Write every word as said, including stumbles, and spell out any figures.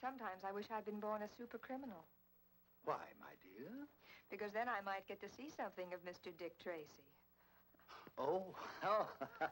Sometimes I wish I'd been born a super criminal. Why, my dear? Because then I might get to see something of Mister Dick Tracy. Oh, well,